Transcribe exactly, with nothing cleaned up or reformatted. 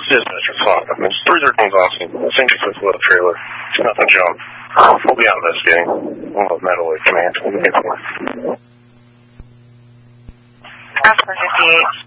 This is Mister Clark. I mean, three thirteen's awesome. Single fifth wheel trailer. It's nothing junk. We'll be out investigating. We'll have metal at command. Oscar fifty-eight.